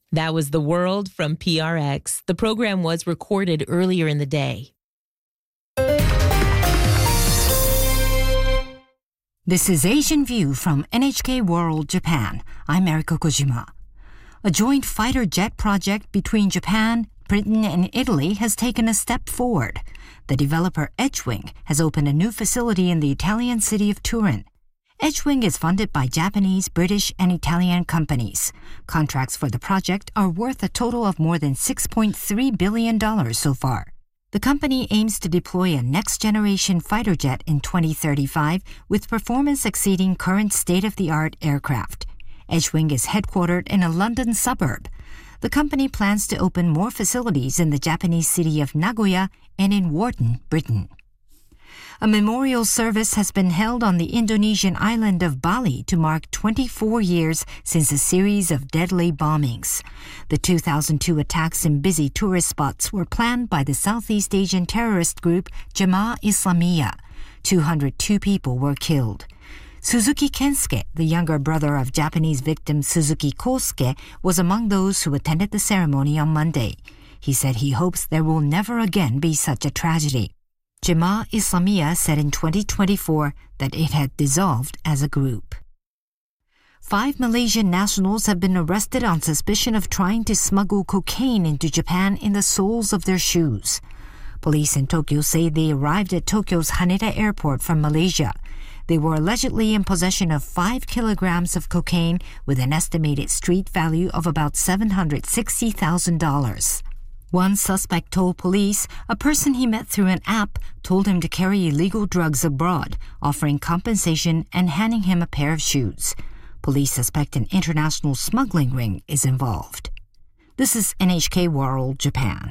That was The World from PRX. The program was recorded earlier in the day. This is Asian View from NHK World Japan. I'm Eriko Kojima. A joint fighter jet project between Japan, Britain, and Italy has taken a step forward. The developer Edgewing has opened a new facility in the Italian city of Turin. Edgewing is funded by Japanese, British, and Italian companies. Contracts for the project are worth a total of more than $6.3 billion so far. The company aims to deploy a next-generation fighter jet in 2035 with performance exceeding current state-of-the-art aircraft. Edgewing is headquartered in a London suburb. The company plans to open more facilities in the Japanese city of Nagoya and in Wharton, Britain. A memorial service has been held on the Indonesian island of Bali to mark 24 years since a series of deadly bombings. The 2002 attacks in busy tourist spots were planned by the Southeast Asian terrorist group Jemaah Islamiyah. 202 people were killed. Suzuki Kensuke, the younger brother of Japanese victim Suzuki Kosuke, was among those who attended the ceremony on Monday. He said he hopes there will never again be such a tragedy. Jemaah Islamiyah said in 2024 that it had dissolved as a group. 5 Malaysian nationals have been arrested on suspicion of trying to smuggle cocaine into Japan in the soles of their shoes. Police in Tokyo say they arrived at Tokyo's Haneda Airport from Malaysia. They were allegedly in possession of 5 kilograms of cocaine with an estimated street value of about $760,000. One suspect told police a person he met through an app told him to carry illegal drugs abroad, offering compensation and handing him a pair of shoes. Police suspect an international smuggling ring is involved. This is NHK World Japan.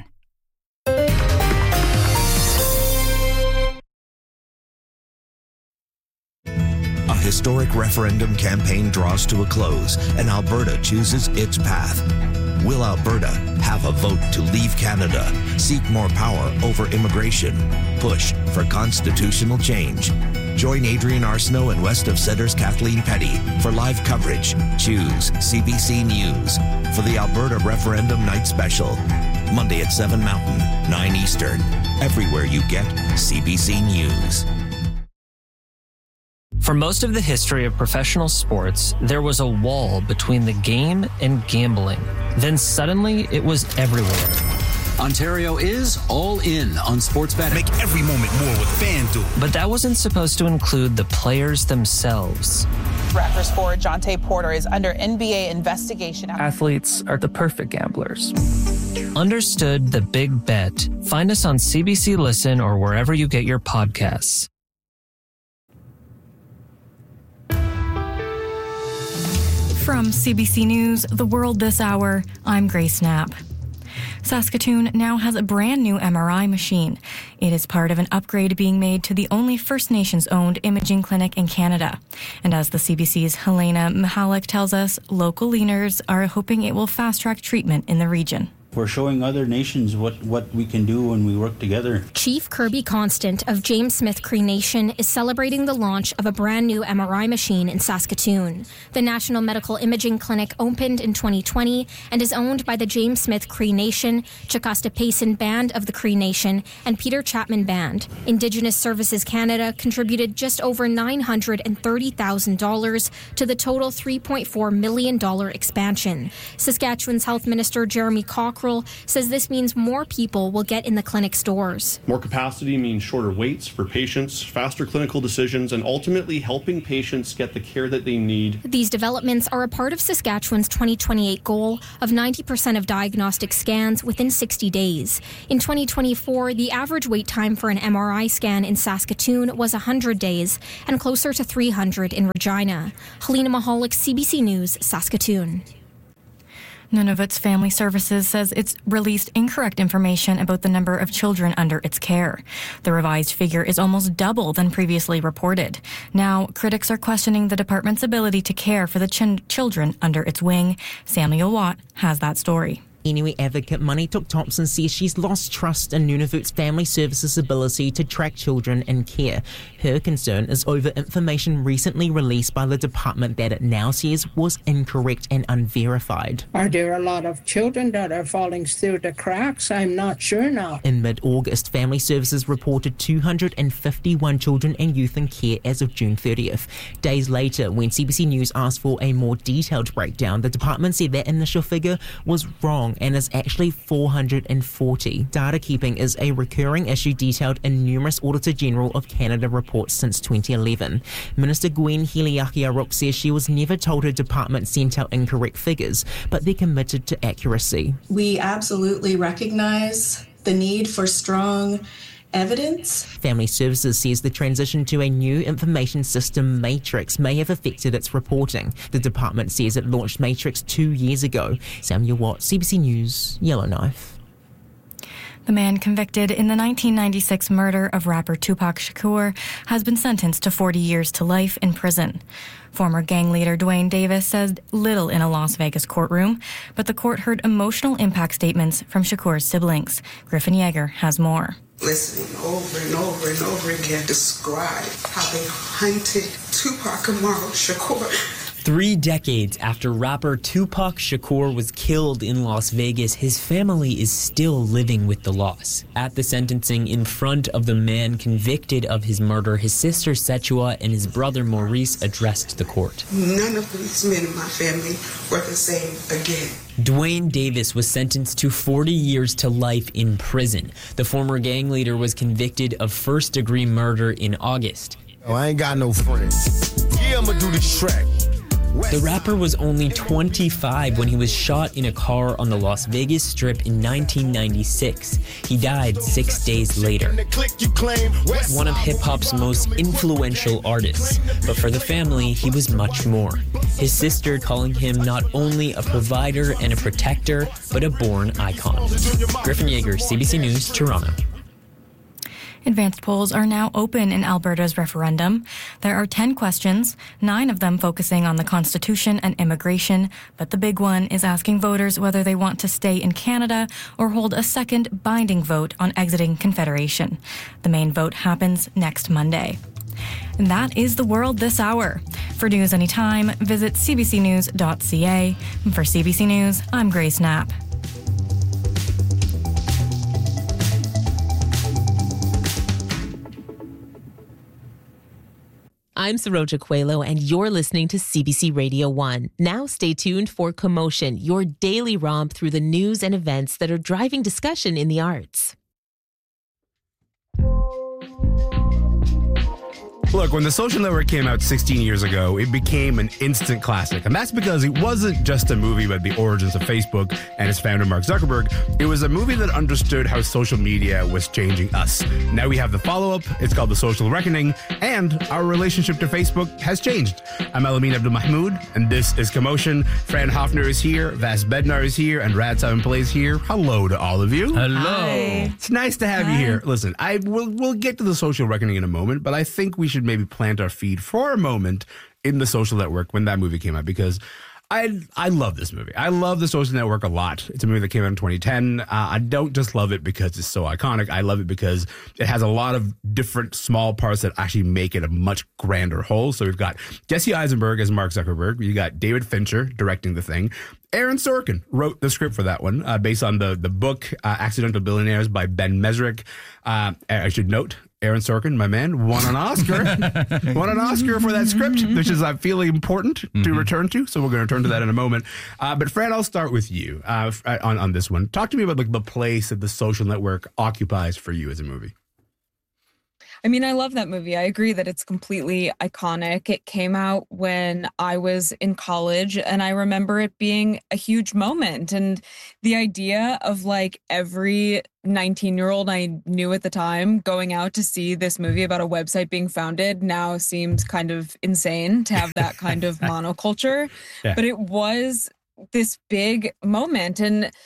A historic referendum campaign draws to a close, and Alberta chooses its path. Will Alberta have a vote to leave Canada, seek more power over immigration, push for constitutional change? Join Adrian Arsenault and West of Centre's Kathleen Petty for live coverage. Choose CBC News for the Alberta Referendum Night Special. Monday at 7 Mountain, 9 Eastern. Everywhere you get CBC News. For most of the history of professional sports, there was a wall between the game and gambling. Then suddenly, it was everywhere. Ontario is all in on sports betting. Make every moment more with FanDuel. But that wasn't supposed to include the players themselves. Raptors forward Jonte Porter is under NBA investigation. Athletes are the perfect gamblers. Understood the big bet. Find us on CBC Listen or wherever you get your podcasts. From CBC News, The World This Hour, I'm Grace Knapp. Saskatoon now has a brand new MRI machine. It is part of an upgrade being made to the only First Nations-owned imaging clinic in Canada. And as the CBC's Helena Mihalik tells us, local leaders are hoping it will fast-track treatment in the region. We're showing other nations what we can do when we work together. Chief Kirby Constant of James Smith Cree Nation is celebrating the launch of a brand new MRI machine in Saskatoon. The National Medical Imaging Clinic opened in 2020 and is owned by the James Smith Cree Nation, Jocasta Payson Band of the Cree Nation, and Peter Chapman Band. Indigenous Services Canada contributed just over $930,000 to the total $3.4 million expansion. Saskatchewan's Health Minister Jeremy Cockrell says this means more people will get in the clinic's doors. More capacity means shorter waits for patients, faster clinical decisions, and ultimately helping patients get the care that they need. These developments are a part of Saskatchewan's 2028 goal of 90% of diagnostic scans within 60 days. In 2024, the average wait time for an MRI scan in Saskatoon was 100 days and closer to 300 in Regina. Helena Mihalik, CBC News, Saskatoon. Nunavut's Family Services says it's released incorrect information about the number of children under its care. The revised figure is almost double than previously reported. Now, critics are questioning the department's ability to care for the children under its wing. Samuel Watt has that story. Inuit advocate Manituk Thompson says she's lost trust in Nunavut's family services ability to track children in care. Her concern is over information recently released by the department that it now says was incorrect and unverified. Are there a lot of children that are falling through the cracks? I'm not sure now. In mid-August, Family Services reported 251 children and youth in care as of June 30th. Days later, when CBC News asked for a more detailed breakdown, the department said that initial figure was wrong and is actually 440. Data keeping is a recurring issue detailed in numerous Auditor General of Canada reports since 2011. Minister Gwen Hiliaki-Aruk says she was never told her department sent out incorrect figures, but they're committed to accuracy. We absolutely recognize the need for strong evidence. Family Services says the transition to a new information system, Matrix, may have affected its reporting. The department says it launched Matrix 2 years ago. Samuel Watt, CBC News, Yellowknife. The man convicted in the 1996 murder of rapper Tupac Shakur has been sentenced to 40 years to life in prison. Former gang leader Dwayne Davis said little in a Las Vegas courtroom, but the court heard emotional impact statements from Shakur's siblings. Griffin Yeager has more. Listening over and over and over again describe how they hunted Tupac Amaru Shakur. 3 decades after rapper Tupac Shakur was killed in Las Vegas, his family is still living with the loss. At the sentencing in front of the man convicted of his murder, his sister Setua and his brother Maurice addressed the court. None of these men in my family were the same again. Dwayne Davis was sentenced to 40 years to life in prison. The former gang leader was convicted of first-degree murder in August. Oh, I ain't got no friends. Yeah, I'm gonna do this track. The rapper was only 25 when he was shot in a car on the Las Vegas Strip in 1996. He died 6 days later. One of hip-hop's most influential artists, but for the family, he was much more. His sister calling him not only a provider and a protector, but a born icon. Griffin Yeager, CBC News, Toronto. Advanced polls are now open in Alberta's referendum. There are 10 questions, 9 of them focusing on the Constitution and immigration, but the big one is asking voters whether they want to stay in Canada or hold a second binding vote on exiting Confederation. The main vote happens next Monday. And that is the world this hour. For news anytime, visit cbcnews.ca. And for CBC News, I'm Grace Knapp. I'm Saroja Coelho, and you're listening to CBC Radio 1. Now stay tuned for Commotion, your daily romp through the news and events that are driving discussion in the arts. Look, when The Social Network came out 16 years ago, it became an instant classic. And that's because it wasn't just a movie about the origins of Facebook and its founder, Mark Zuckerberg. It was a movie that understood how social media was changing us. Now we have the follow-up. It's called The Social Reckoning. And our relationship to Facebook has changed. I'm Alamin Abdul-Mahmoud, and this is Commotion. Fran Hoffner is here. Vas Bednar is here. And Rad Simon Play is here. Hello to all of you. Hello. Hi. It's nice to have you here. Listen, we'll get to The Social Reckoning in a moment, but I think we should maybe plant our feet for a moment in The Social Network when that movie came out, because I love this movie. I love The Social Network a lot. It's a movie that came out in 2010. I don't just love it because it's so iconic. I love it because it has a lot of different small parts that actually make it a much grander whole. So we've got Jesse Eisenberg as Mark Zuckerberg. You got David Fincher directing the thing. Aaron Sorkin wrote the script for that one, based on the book Accidental Billionaires by Ben Mesrick. I should note, Aaron Sorkin, my man, won an Oscar. Won an Oscar for that script, which is, I feel, important to return to. So we're going to return to that in a moment. But Fran, I'll start with you on this one. Talk to me about the place that The Social Network occupies for you as a movie. I mean, I love that movie. I agree that it's completely iconic. It came out when I was in college, and I remember it being a huge moment. And the idea of like every 19-year-old I knew at the time going out to see this movie about a website being founded now seems kind of insane to have that kind of monoculture. Yeah. But it was this big moment. And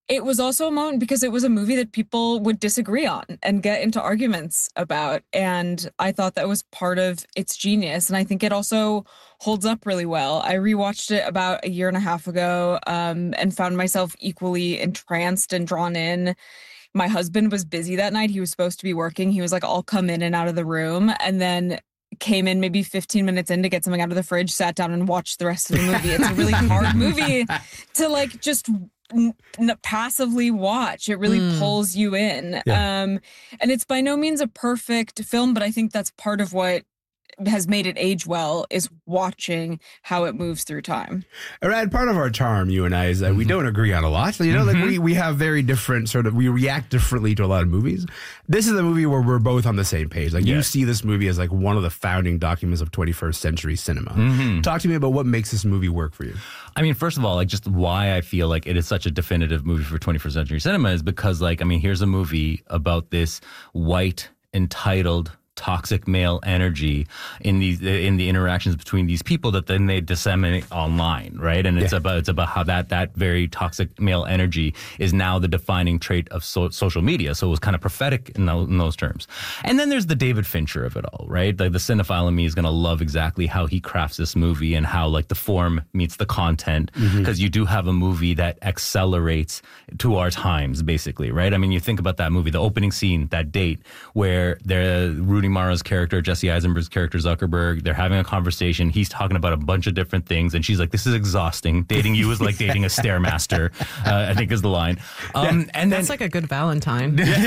it was also a moment because it was a movie that people would disagree on and get into arguments about. And I thought that was part of its genius. And I think it also holds up really well. I rewatched it about a year and a half ago and found myself equally entranced and drawn in. My husband was busy that night. He was supposed to be working. He was like, I'll come in and out of the room. And then came in maybe 15 minutes in to get something out of the fridge, sat down and watched the rest of the movie. It's a really hard movie to like just passively watch. It really pulls you in. Yeah. And it's by no means a perfect film, but I think that's part of what has made it age well, is watching how it moves through time. Arad, part of our charm, you and I, is that we don't agree on a lot. You know, like we have very different we react differently to a lot of movies. This is a movie where we're both on the same page. Like you see this movie as like one of the founding documents of 21st century cinema. Talk to me about what makes this movie work for you. I mean, first of all, like just why I feel like it is such a definitive movie for 21st century cinema is because, like, I mean, here's a movie about this white, entitled, toxic male energy in the interactions between these people that then they disseminate online, right? And it's about how that very toxic male energy is now the defining trait of social media. So it was kind of prophetic in those terms. And then there's the David Fincher of it all, right? Like the cinephile in me is going to love exactly how he crafts this movie and how like the form meets the content, because you do have a movie that accelerates to our times, basically, right? I mean, you think about that movie, the opening scene, that date where they're Rooney Mara's character, Jesse Eisenberg's character, Zuckerberg, they're having a conversation. He's talking about a bunch of different things, and she's like, this is exhausting. Dating you is like dating a Stairmaster, I think is the line. And that's like a good Valentine. And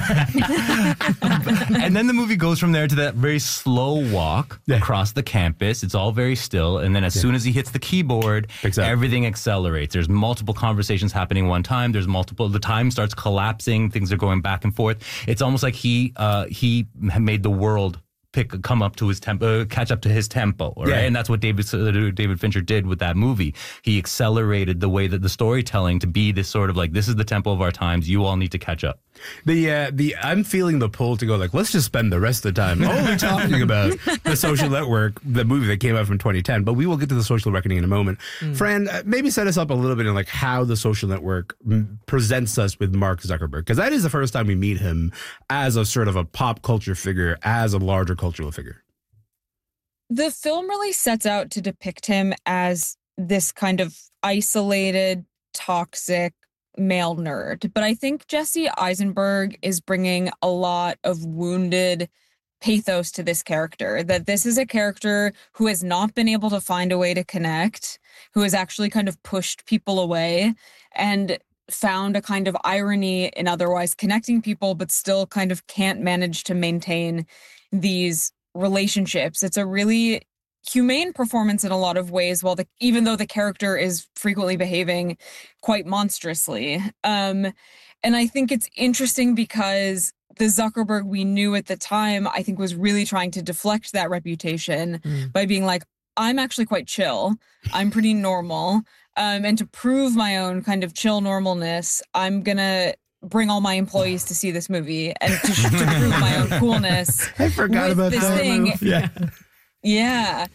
then the movie goes from there to that very slow walk across the campus. It's all very still. And then as soon as he hits the keyboard, everything accelerates. There's multiple conversations happening one time. The time starts collapsing. Things are going back and forth. It's almost like he made the world come up to his tempo, catch up to his tempo, right? Yeah. And that's what David Fincher did with that movie. He accelerated the way that the storytelling to be this sort of like, this is the tempo of our times. You all need to catch up. I'm feeling the pull to go like, let's just spend the rest of the time only talking about The Social Network, the movie that came out from 2010. But we will get to The Social Reckoning in a moment. Fran, maybe set us up a little bit in like how The Social Network presents us with Mark Zuckerberg, because that is the first time we meet him as a sort of a pop culture figure, as a larger cultural figure. The film really sets out to depict him as this kind of isolated, toxic male nerd. But I think Jesse Eisenberg is bringing a lot of wounded pathos to this character, that this is a character who has not been able to find a way to connect, who has actually kind of pushed people away and found a kind of irony in otherwise connecting people, but still kind of can't manage to maintain these relationships. It's a really humane performance in a lot of ways, even though the character is frequently behaving quite monstrously. And I think it's interesting because the Zuckerberg we knew at the time, I think, was really trying to deflect that reputation by being like, I'm actually quite chill. I'm pretty normal. And to prove my own kind of chill normalness, I'm going to bring all my employees to see this movie and to prove my own coolness. I forgot about this that thing. Yeah.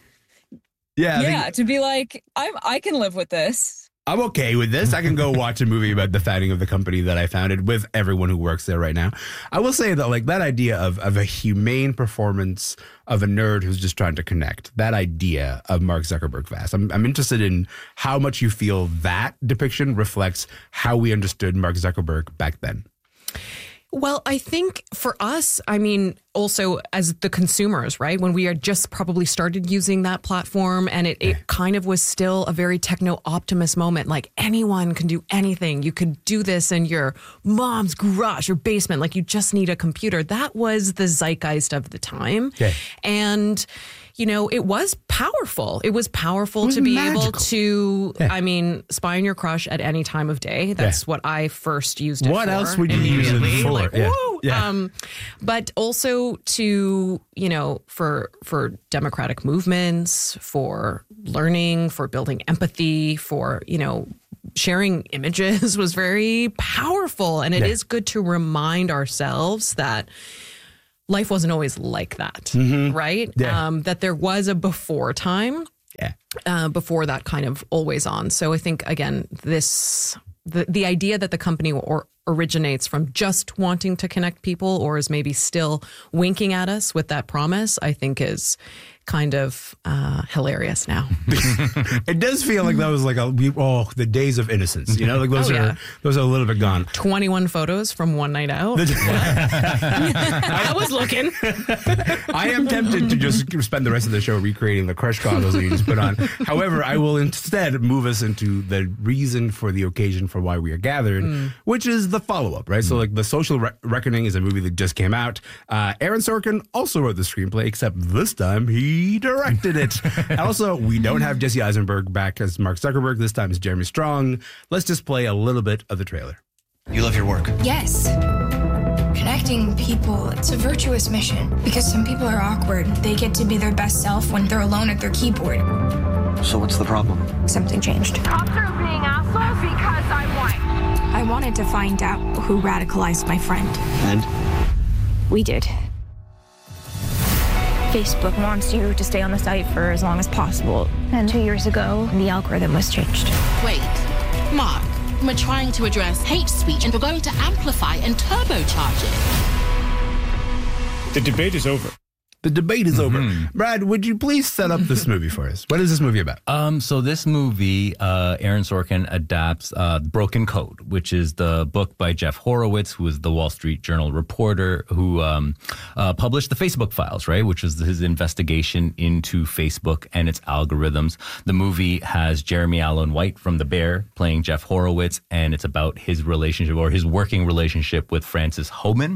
To be like, I can live with this. I'm okay with this. I can go watch a movie about the founding of the company that I founded with everyone who works there right now. I will say that like that idea of a humane performance of a nerd who's just trying to connect, that idea of Mark Zuckerberg fast. I'm interested in how much you feel that depiction reflects how we understood Mark Zuckerberg back then. Well, I think for us, I mean, also as the consumers, right, when we had just probably started using that platform and it kind of was still a very techno-optimist moment, like anyone can do anything. You could do this in your mom's garage or basement, like you just need a computer. That was the zeitgeist of the time. Okay. And you know, it was powerful. It was powerful to be able to, I mean, spy on your crush at any time of day. That's what I first used it for. What else would you use it for? Like, woo! But also to, you know, for democratic movements, for learning, for building empathy, for, you know, sharing images was very powerful. And it is good to remind ourselves that life wasn't always like that, right? Yeah. That there was a before time, before that kind of always on. So I think, again, this the idea that the company originates from just wanting to connect people, or is maybe still winking at us with that promise, I think is kind of hilarious now. It does feel like that was like the days of innocence, you know, like those are a little bit gone. 21 photos from one night out. I was looking. I am tempted to just spend the rest of the show recreating the crush goggles that you just put on. However, I will instead move us into the reason for the occasion for why we are gathered, which is the follow-up, right? So like The Social Reckoning is a movie that just came out. Aaron Sorkin also wrote the screenplay, except this time he directed it. Also, we don't have Jesse Eisenberg back as Mark Zuckerberg. This time it's Jeremy Strong. Let's just play a little bit of the trailer. You love your work? Yes. Connecting people, it's a virtuous mission because some people are awkward. They get to be their best self when they're alone at their keyboard. So what's the problem? Something changed. Cops are being assholes because I'm white. I wanted to find out who radicalized my friend. And? We did. Facebook wants you to stay on the site for as long as possible. And 2 years ago, the algorithm was changed. Wait, Mark, we're trying to address hate speech and we're going to amplify and turbocharge it. The debate is over. The debate is over. Brad, would you please set up this movie for us? What is this movie about? So this movie, Aaron Sorkin adapts Broken Code, which is the book by Jeff Horowitz, who is the Wall Street Journal reporter who published the Facebook Files, right? Which is his investigation into Facebook and its algorithms. The movie has Jeremy Allen White from The Bear playing Jeff Horowitz, and it's about his relationship or his working relationship with Frances Hogan,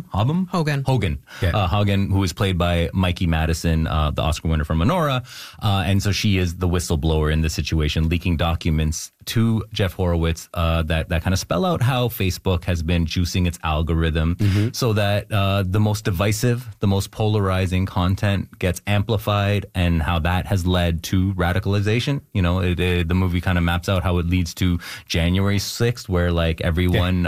who is played by Mikey Madison, the Oscar winner for Menorah. And so she is the whistleblower in this situation, leaking documents to Jeff Horowitz that kind of spell out how Facebook has been juicing its algorithm so that the most divisive, the most polarizing content gets amplified, and how that has led to radicalization. You know, the movie kind of maps out how it leads to January 6th, where like everyone's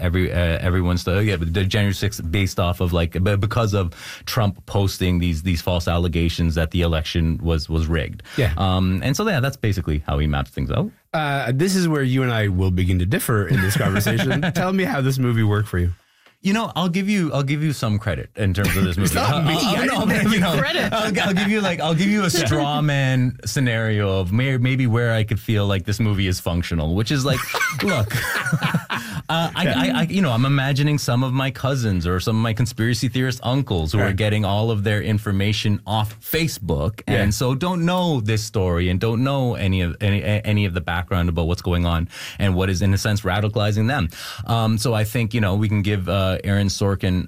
the January 6th based off of like because of Trump posting these false allegations that the election was rigged. And so that's basically how he maps things out. This is where you and I will begin to differ in this conversation. Tell me how this movie worked for you. You know, I'll give you some credit in terms of this movie. I'll give you a straw man scenario of maybe where I could feel like this movie is functional, which is like, look, I'm imagining some of my cousins or some of my conspiracy theorist uncles who are getting all of their information off Facebook, and so don't know this story and don't know any of the background about what's going on and what is in a sense radicalizing them. So I think we can give Aaron Sorkin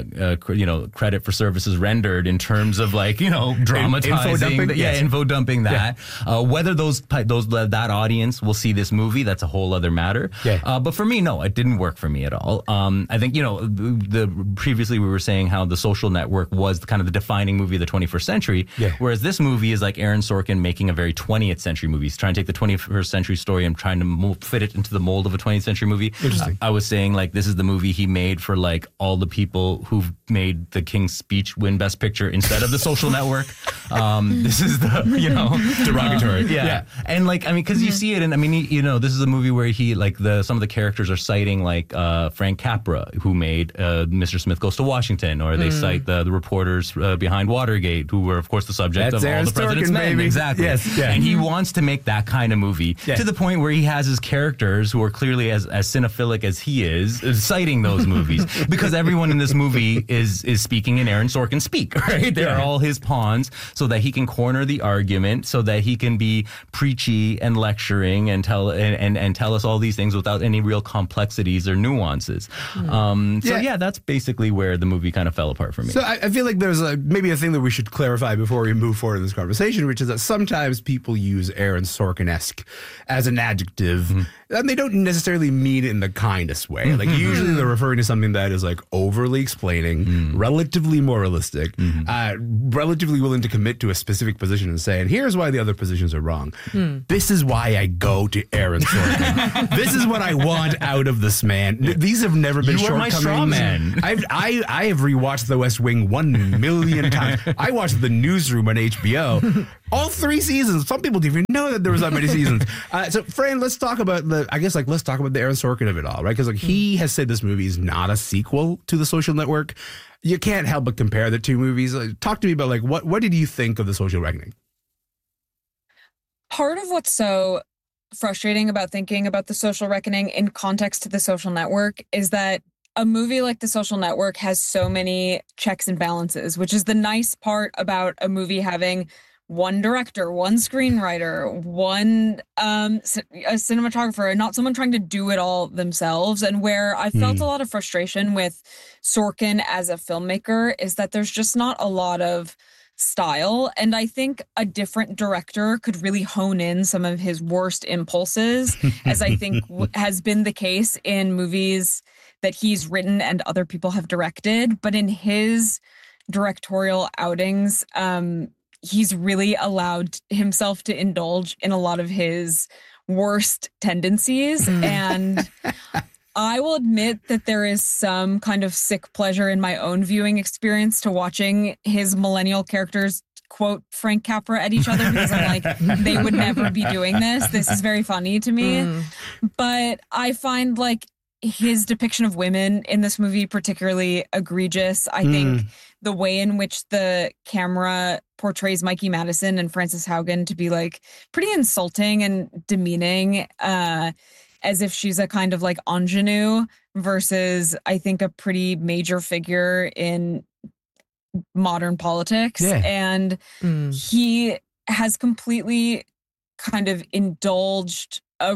credit for services rendered in terms of like dramatizing, info dumping that. Whether that audience will see this movie, that's a whole other matter. But for me, no, it didn't work for me at all. I think previously we were saying how The Social Network was kind of the defining movie of the 21st century, whereas this movie is like Aaron Sorkin making a very 20th century movie. He's trying to take the 21st century story and trying to fit it into the mold of a 20th century movie. Interesting. I was saying like this is the movie he made for like all the people who've made the King's Speech win Best Picture instead of The Social Network. This is the derogatory. And like because you see it, and this is a movie where he like some of the characters are citing like Frank Capra, who made Mr. Smith Goes to Washington, or they cite the reporters behind Watergate, who were of course the subject of Aaron all the President's Sorkin, Men. baby. Exactly. Yes. Yeah. And he wants to make that kind of movie to the point where he has his characters who are clearly as cinephilic as he is citing those movies because everyone in this movie is speaking in Aaron Sorkin speak, right? They're all his pawns so that he can corner the argument, so that he can be preachy and lecturing and tell us all these things without any real complexities or nuances. That's basically where the movie kind of fell apart for me. So I feel like there's maybe a thing that we should clarify before we move forward in this conversation, which is that sometimes people use Aaron Sorkin-esque as an adjective, and they don't necessarily mean it in the kindest way. Like usually they're referring to something that is like overly explaining, relatively moralistic, relatively willing to commit to a specific position and say, and here's why the other positions are wrong. This is why I go to Aaron Sorkin. This is what I want out of this man. These have never been shortcomings. My straw man. I have rewatched The West Wing 1 million times. I watched The Newsroom on HBO. All 3 seasons. Some people didn't even know that there was that many seasons. So, Fran, let's talk about the Aaron Sorkin of it all, right? Because he has said this movie is not a sequel to The Social Network. You can't help but compare the 2 movies. Talk to me about what did you think of The Social Reckoning? Part of what's so frustrating about thinking about The Social Reckoning in context to The Social Network is that a movie like The Social Network has so many checks and balances, which is the nice part about a movie having one director, one screenwriter, one a cinematographer, and not someone trying to do it all themselves. And where I felt a lot of frustration with Sorkin as a filmmaker is that there's just not a lot of style. And I think a different director could really hone in some of his worst impulses, as I think has been the case in movies that he's written and other people have directed. But in his directorial outings, he's really allowed himself to indulge in a lot of his worst tendencies. And I will admit that there is some kind of sick pleasure in my own viewing experience to watching his millennial characters quote Frank Capra at each other, because I'm like, they would never be doing this. This is very funny to me. But I find his depiction of women in this movie particularly egregious. I think the way in which the camera portrays Mikey Madison and Frances Haugen to be pretty insulting and demeaning, as if she's a kind of ingenue versus, I think, a pretty major figure in modern politics. Yeah. And he has completely kind of indulged a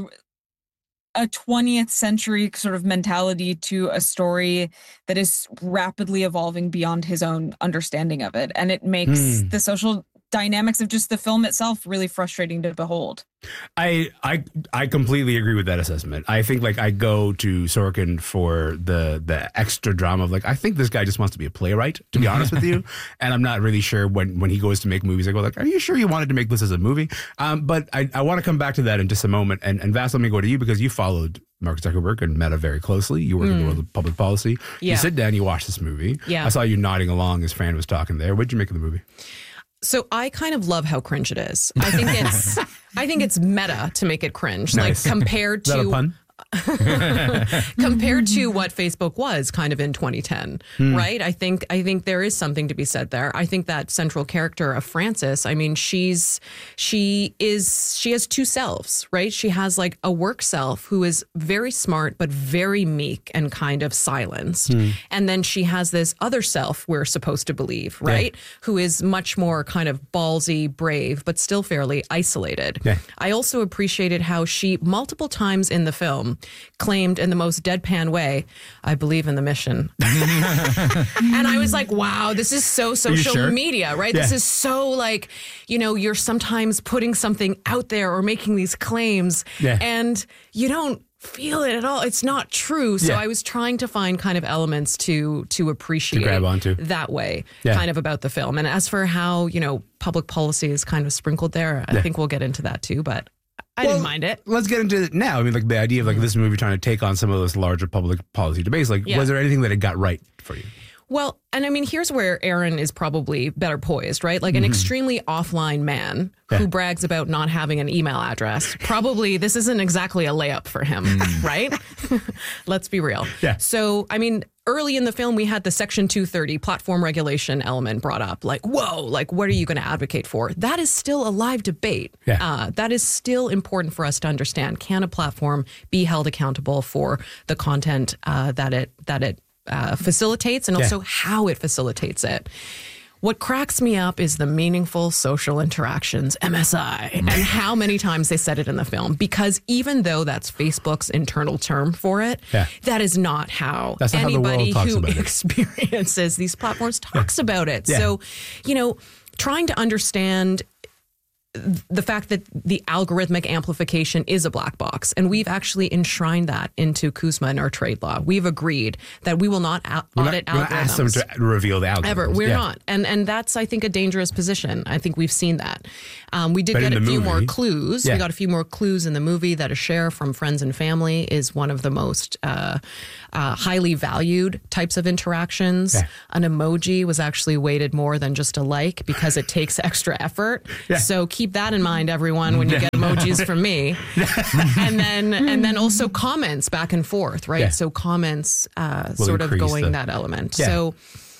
20th century sort of mentality to a story that is rapidly evolving beyond his own understanding of it. And it makes the social dynamics of just the film itself really frustrating to behold. I completely agree with that assessment. I think I go to Sorkin for the extra drama of I think this guy just wants to be a playwright, to be honest with you. And I'm not really sure when he goes to make movies, I go are you sure you wanted to make this as a movie? But I want to come back to that in just a moment. And Vas, let me go to you because you followed Mark Zuckerberg and Meta very closely. You work in the world of public policy. Yeah. You sit down, you watch this movie. Yeah. I saw you nodding along as Fran was talking there. What did you make of the movie? So I kind of love how cringe it is. I think it's meta to make it cringe. Nice. Compared to... Is that a pun? Compared to what Facebook was kind of in 2010, right? I think there is something to be said there. I think that central character of Frances, I mean, she has 2 selves, right? She has a work self who is very smart, but very meek and kind of silenced. And then she has this other self we're supposed to believe, right? Yeah. Who is much more kind of ballsy, brave, but still fairly isolated. Yeah. I also appreciated how she multiple times in the film claimed in the most deadpan way, I believe in the mission. And I was like, wow, this is so social media, right? Yeah. This is so you're sometimes putting something out there or making these claims and you don't feel it at all. It's not true. So I was trying to find kind of elements to appreciate to grab onto that way kind of about the film. And as for how, public policy is kind of sprinkled there, I think we'll get into that too, but I didn't mind it. Let's get into it now. I mean, the idea of this movie trying to take on some of those larger public policy debates. Was there anything that it got right for you? Well, and I mean, here's where Aaron is probably better poised, right? An extremely offline man who brags about not having an email address. Probably this isn't exactly a layup for him, right? Let's be real. Yeah. So, I mean, early in the film, we had the Section 230 platform regulation element brought up. Whoa, what are you going to advocate for? That is still a live debate. Yeah. That is still important for us to understand. Can a platform be held accountable for the content that it facilitates and also how it facilitates it? What cracks me up is the meaningful social interactions, MSI, and how many times they said it in the film. Because even though that's Facebook's internal term for it, that is not how anybody who experiences these platforms talks about it. Yeah. So, trying to understand the fact that the algorithmic amplification is a black box. And we've actually enshrined that into CUSMA in our trade law. We've agreed that we will not audit algorithms. We're not ask them to reveal the algorithms. Ever. We're not. And that's, I think, a dangerous position. I think we've seen that. We did get a few more clues. We got a few more clues in the movie that a share from friends and family is one of the most highly valued types of interactions. Yeah. An emoji was actually weighted more than just a like because it takes extra effort. Yeah. So keep that in mind, everyone, when you get emojis from me. and then also comments back and forth, right? Yeah. So comments sort of going that element. Yeah. So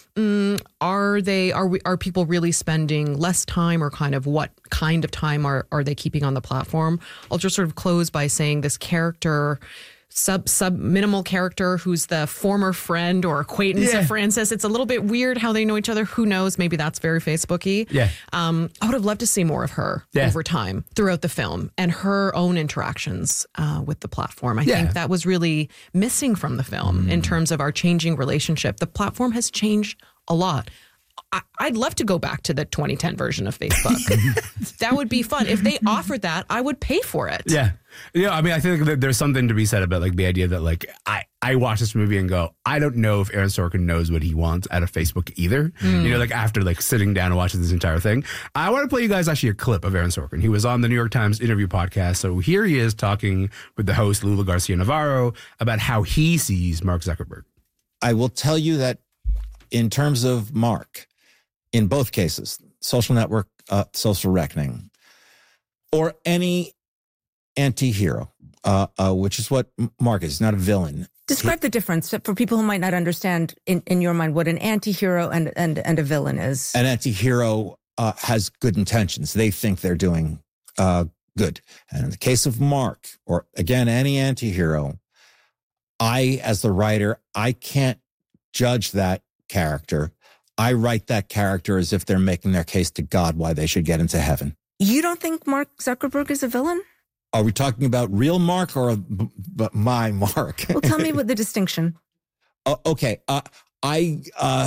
are people really spending less time, or kind of what kind of time are they keeping on the platform? I'll just sort of close by saying this character, sub minimal character who's the former friend or acquaintance of Frances. It's a little bit weird how they know each other. Who knows? Maybe that's very Facebooky. Yeah. I would have loved to see more of her over time throughout the film and her own interactions with the platform. I think that was really missing from the film in terms of our changing relationship. The platform has changed a lot. I'd love to go back to the 2010 version of Facebook. That would be fun. If they offered that, I would pay for it. Yeah. Yeah, I mean, I think that there's something to be said about like the idea that like I watch this movie and go, I don't know if Aaron Sorkin knows what he wants out of Facebook either. You know, like after like sitting down and watching this entire thing. I want to play you guys actually a clip of Aaron Sorkin. He was on the New York Times interview podcast. So here he is talking with the host, Lula Garcia Navarro, about how he sees Mark Zuckerberg. I will tell you that in terms of Mark, in both cases, Social Network, Social Reckoning, or any anti-hero, which is what Mark is, not a villain. Describe the difference for people who might not understand in your mind what an anti-hero and a villain is. An anti-hero has good intentions. They think they're doing good. And in the case of Mark, or again, any anti-hero, I, as the writer, I can't judge that character. I write that character as if they're making their case to God why they should get into heaven. You don't think Mark Zuckerberg is a villain? Are we talking about real Mark or my Mark? Well, tell me what the distinction. Okay. I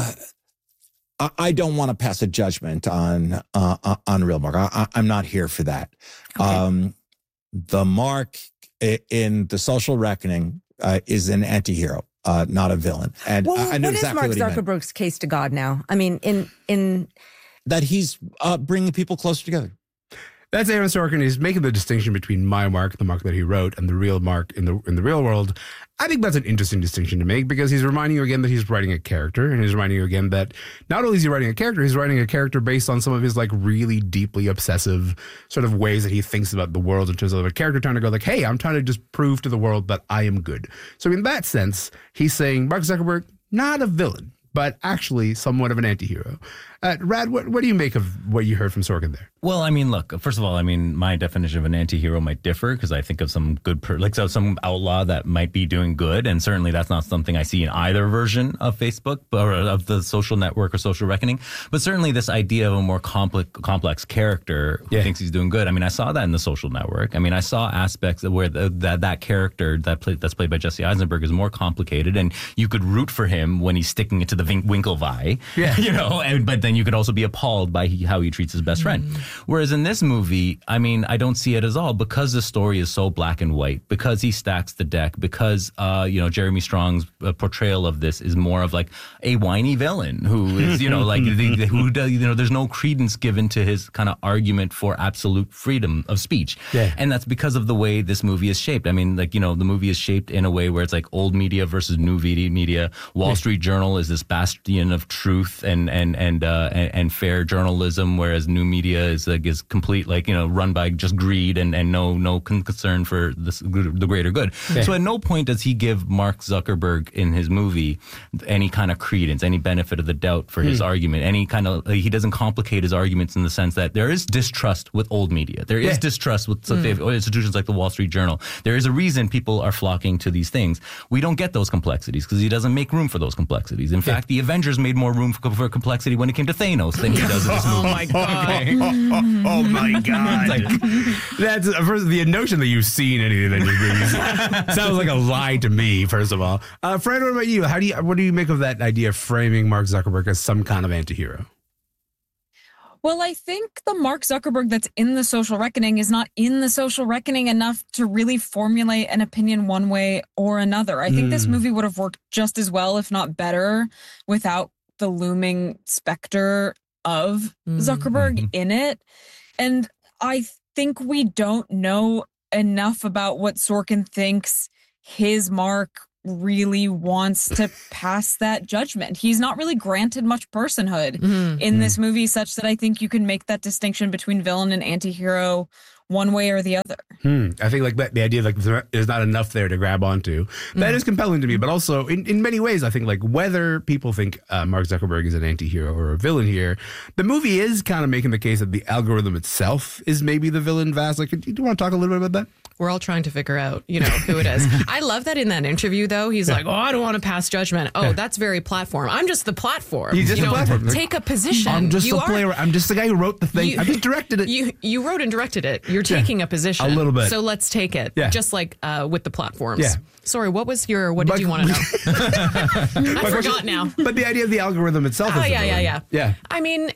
don't want to pass a judgment on real Mark. I'm not here for that. Okay. The Mark in the Social Reckoning is an anti-hero. Not a villain. And well, I know what exactly is Mark Zuckerberg's case to God now? I mean, in that he's bringing people closer together. That's Aaron Sorkin. He's making the distinction between my Mark, the Mark that he wrote, and the real Mark in the real world. I think that's an interesting distinction to make because he's reminding you again that he's writing a character, and he's reminding you again that not only is he writing a character, he's writing a character based on some of his like really deeply obsessive sort of ways that he thinks about the world in terms of a character trying to go like, hey, I'm trying to just prove to the world that I am good. So in that sense, he's saying Mark Zuckerberg, not a villain, but actually somewhat of an anti-hero. Rad, what do you make of what you heard from Sorkin there? Well, I mean, look, first of all, I mean, my definition of an anti-hero might differ because I think of some good, some outlaw that might be doing good. And certainly that's not something I see in either version of Facebook or of the Social Network or Social Reckoning. But certainly this idea of a more complex character who thinks he's doing good. I mean, I saw that in the Social Network. I mean, I saw aspects of where that character that's played by Jesse Eisenberg is more complicated. And you could root for him when he's sticking it to the Winklevi, you know, but then you could also be appalled by how he treats his best friend. Whereas in this movie, I mean, I don't see it as all because the story is so black and white, because he stacks the deck, because, you know, Jeremy Strong's portrayal of this is more of like a whiny villain who is, you know, like, who does, you know, there's no credence given to his kind of argument for absolute freedom of speech. Yeah. And that's because of the way this movie is shaped. I mean, like, you know, the movie is shaped in a way where it's like old media versus new media. Wall Street Journal is this bastion of truth and fair journalism, whereas new media is complete, like, you know, run by just greed and no concern for the greater good. Yeah. So at no point does he give Mark Zuckerberg in his movie any kind of credence, any benefit of the doubt for his argument. Any kind of, he doesn't complicate his arguments in the sense that there is distrust with old media. There is distrust with institutions like the Wall Street Journal. There is a reason people are flocking to these things. We don't get those complexities because he doesn't make room for those complexities. In fact, the Avengers made more room for complexity when it came to Thanos than he does in this movie. Oh my God. Oh my God. That's the notion that you've seen anything in these movies sounds like a lie to me, first of all. Fred, what about you? What do you make of that idea of framing Mark Zuckerberg as some kind of anti-hero? Well, I think the Mark Zuckerberg that's in The Social Reckoning is not in The Social Reckoning enough to really formulate an opinion one way or another. I think this movie would have worked just as well, if not better, without the looming specter of Zuckerberg in it. And I think we don't know enough about what Sorkin thinks his Mark really wants to pass that judgment. He's not really granted much personhood in this movie, such that I think you can make that distinction between villain and anti-hero one way or the other. I think like that, the idea like there's not enough there to grab onto. That is compelling to me, but also in many ways, I think like whether people think Mark Zuckerberg is an anti-hero or a villain here, the movie is kind of making the case that the algorithm itself is maybe the villain. Vaz, like, do you want to talk a little bit about that? We're all trying to figure out, who it is. I love that in that interview, though. He's like, I don't want to pass judgment. Oh, that's very platform. I'm just the platform. He's just the platform. Take a position. I'm just the player. I'm just the guy who wrote the thing. I just directed it. You wrote and directed it. You're taking a position. A little bit. So let's take it. Yeah. Just like with the platforms. Yeah. Sorry, what did you want to know? I forgot now. But the idea of the algorithm itself is yeah. I mean,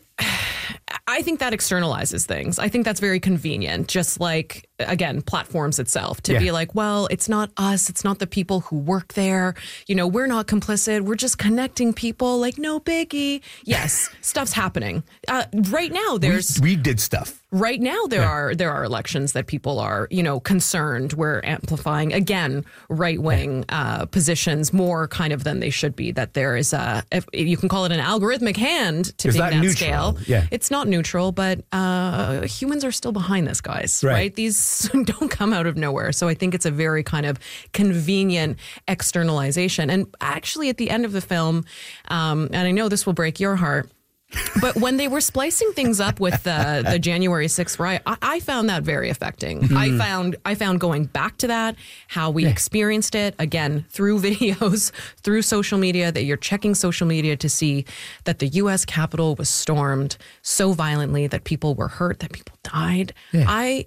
I think that externalizes things. I think that's very convenient. Just like, again, platforms itself to be like, well, it's not us. It's not the people who work there. We're not complicit. We're just connecting people. Like, no biggie. Yes, stuff's happening. Right now, we did stuff. Right now, there are elections that people are, concerned. We're amplifying, again, right-wing positions more kind of than they should be. That there is if you can call it an algorithmic hand to that scale. Yeah. It's not neutral, but humans are still behind this, guys. Right? These don't come out of nowhere. So I think it's a very kind of convenient externalization. And actually, at the end of the film, and I know this will break your heart, but when they were splicing things up with the January 6th riot, I found that very affecting. I found going back to that, how we experienced it, again, through videos, through social media, that you're checking social media to see that the U.S. Capitol was stormed so violently that people were hurt, that people died. Yeah. I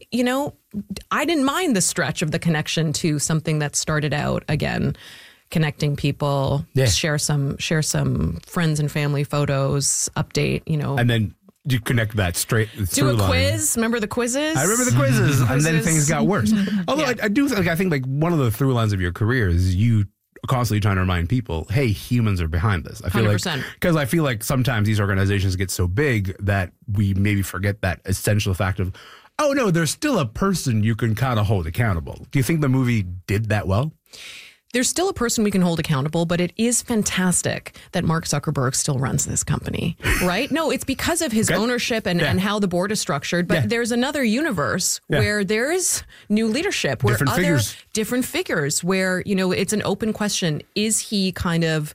didn't mind the stretch of the connection to something that started out, again, connecting people, share some friends and family photos, update, And then you connect that straight do a quiz. Remember the quizzes? I remember the quizzes. And then things got worse. Although I think like one of the through lines of your career is you constantly trying to remind people, hey, humans are behind this. I feel 100%. Because I feel like sometimes these organizations get so big that we maybe forget that essential fact of, oh no, there's still a person you can kind of hold accountable. Do you think the movie did that well? There's still a person we can hold accountable, but it is fantastic that Mark Zuckerberg still runs this company, right? No, it's because of his ownership and how the board is structured. But there's another universe where there's new leadership, where different figures, where, it's an open question. Is he kind of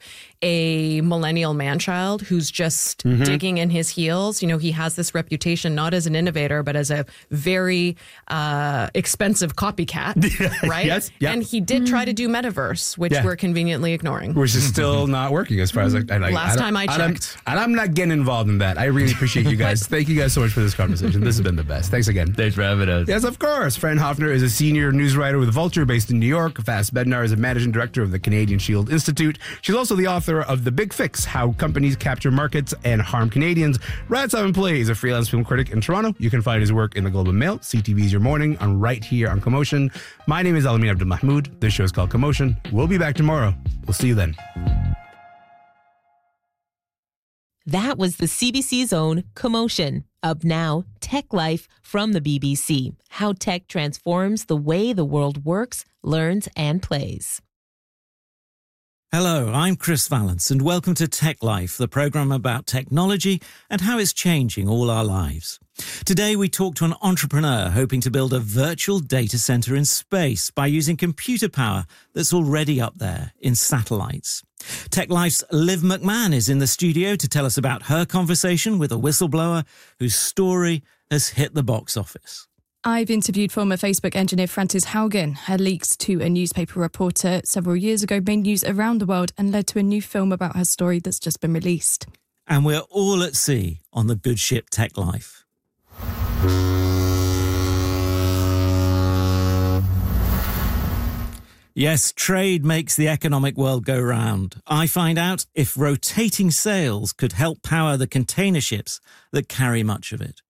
a millennial man-child who's just digging in his heels? He has this reputation not as an innovator, but as a very expensive copycat, right? Yes. Yep. And he did try to do Metaverse, which we're conveniently ignoring. Which is still not working as far as last time I checked. And I'm not getting involved in that. I really appreciate you guys. Thank you guys so much for this conversation. This has been the best. Thanks again. Thanks for having us. Yes, of course. Fran Hoffner is a senior news writer with Vulture based in New York. Vaz Bednar is a managing director of the Canadian Shield Institute. She's also the author of The Big Fix, How Companies Capture Markets and Harm Canadians. Brad Simon Play is a freelance film critic in Toronto. You can find his work in the Globe and Mail, CTV's Your Morning, on right here on Commotion. My name is Alamin Abdul Mahmoud. This show is called Commotion. We'll be back tomorrow. We'll see you then. That was the CBC's own Commotion. Up now, Tech Life from the BBC. How tech transforms the way the world works, learns, and plays. Hello, I'm Chris Valance, and welcome to Tech Life, the program about technology and how it's changing all our lives. Today, we talk to an entrepreneur hoping to build a virtual data center in space by using computer power that's already up there in satellites. Tech Life's Liv McMahon is in the studio to tell us about her conversation with a whistleblower whose story has hit the box office. I've interviewed former Facebook engineer Frances Haugen. Her leaks to a newspaper reporter several years ago made news around the world and led to a new film about her story that's just been released. And we're all at sea on the good ship Tech Life. Yes, trade makes the economic world go round. I find out if rotating sails could help power the container ships that carry much of it.